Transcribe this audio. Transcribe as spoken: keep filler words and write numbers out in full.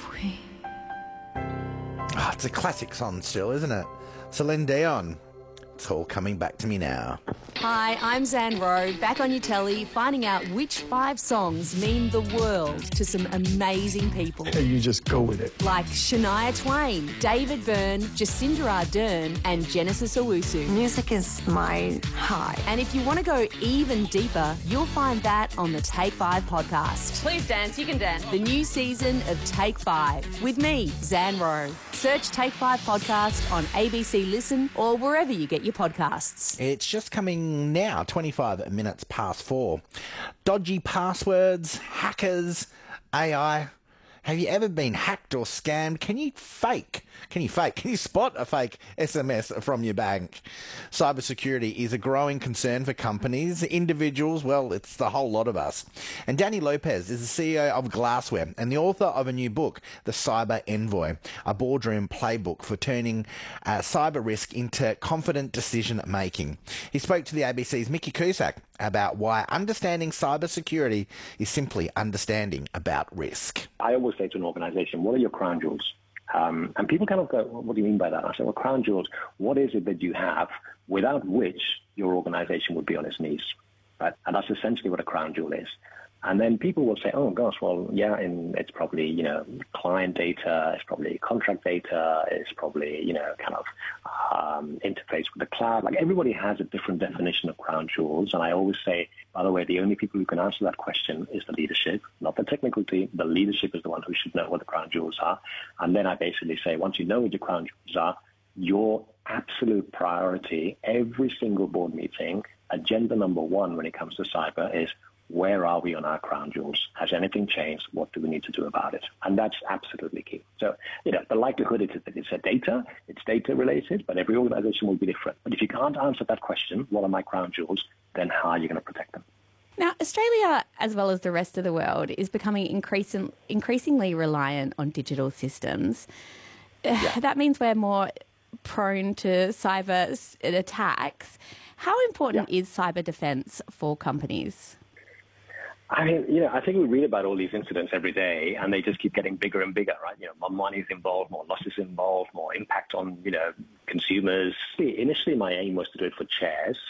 we... Oh, it's a classic song still, isn't it? Celine Dion. It's all coming back to me now. Hi, I'm Zan Rowe, back on your telly, finding out which five songs mean the world to some amazing people. You just go with it. Like Shania Twain, David Byrne, Jacinda Ardern and Genesis Owusu. Music is my high. And if you want to go even deeper, you'll find that on the Take Five podcast. Please dance, you can dance. The new season of Take Five with me, Zan Rowe. Search Take Five podcast on A B C Listen or wherever you get your podcasts. It's just coming now, twenty-five minutes past four. Dodgy passwords, hackers, A I. Have you ever been hacked or scammed? Can you fake? Can you fake? Can you spot a fake S M S from your bank? Cybersecurity is a growing concern for companies, individuals, well, it's the whole lot of us. And Danny Lopez is the C E O of Glassware and the author of a new book, The Cyber Envoy, a boardroom playbook for turning uh, cyber risk into confident decision making. He spoke to the A B C's Mickey Cusack about why understanding cybersecurity is simply understanding about risk. I always say to an organization, what are your crown jewels? Um, and people kind of go, what do you mean by that? I say, well, crown jewels, what is it that you have without which your organization would be on its knees? Right? And that's essentially what a crown jewel is. And then people will say, oh, gosh, well, yeah, and it's probably, you know, client data, it's probably contract data, it's probably, you know, kind of um, interface with the cloud. Like everybody has a different definition of crown jewels. And I always say, by the way, the only people who can answer that question is the leadership, not the technical team. The leadership is the one who should know what the crown jewels are. And then I basically say, once you know what your crown jewels are, your absolute priority, every single board meeting, agenda number one when it comes to cyber is, where are we on our crown jewels? Has anything changed? What do we need to do about it? And that's absolutely key. So, you know, the likelihood is that it's a data, it's data related, but every organization will be different. But if you can't answer that question, what are my crown jewels, then how are you going to protect them? Now, Australia, as well as the rest of the world, is becoming increasing, increasingly reliant on digital systems. Yeah. That means we're more prone to cyber attacks. How important yeah. is cyber defense for companies? I mean, you know, I think we read about all these incidents every day, and they just keep getting bigger and bigger, right? You know, more money is involved, more losses involved, more impact on, you know, consumers. Initially, my aim was to do it for chairs,